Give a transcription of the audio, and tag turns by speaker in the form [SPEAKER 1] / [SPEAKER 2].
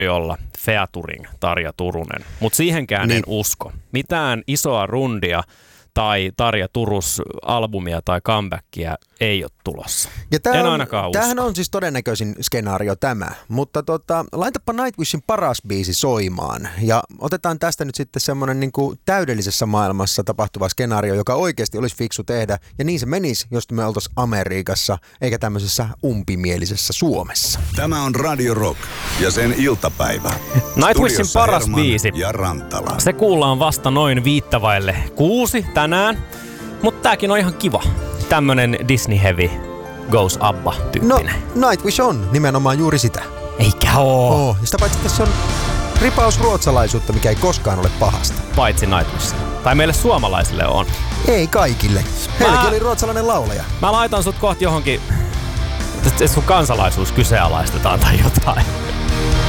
[SPEAKER 1] olla featuring Tarja Turunen, mutta siihenkään en usko. Mitään isoa rundia tai Tarja Turus-albumia tai comebackia ei ole tulossa. En ainakaan usko.
[SPEAKER 2] Tämähän on siis todennäköisin skenaario tämä, mutta laitapa Nightwishin paras biisi soimaan ja otetaan tästä nyt sitten semmoinen niin kuin täydellisessä maailmassa tapahtuva skenaario, joka oikeasti olisi fiksu tehdä ja niin se menisi, jos me oltaisiin Amerikassa eikä tämmöisessä umpimielisessä Suomessa.
[SPEAKER 3] Tämä on Radio Rock ja sen iltapäivä.
[SPEAKER 1] Nightwishin paras
[SPEAKER 3] Herman
[SPEAKER 1] biisi.
[SPEAKER 3] Ja Rantala.
[SPEAKER 1] Se kuullaan vasta noin 5:06 tänään, mutta tääkin on ihan kiva. Tämmönen Disney-heavy Goes Abba-tyyppinen.
[SPEAKER 2] No, Nightwish on nimenomaan juuri sitä.
[SPEAKER 1] Eikä oo.
[SPEAKER 2] Ja sitä paitsi tässä on ripaus ruotsalaisuutta, mikä ei koskaan ole pahasta.
[SPEAKER 1] Paitsi Nightwish. Tai meille suomalaisille on.
[SPEAKER 2] Ei kaikille. Heilläkin oli ruotsalainen laulaja.
[SPEAKER 1] Mä laitan sut kohti johonkin, että sun kansalaisuus kyseenalaistetaan tai jotain.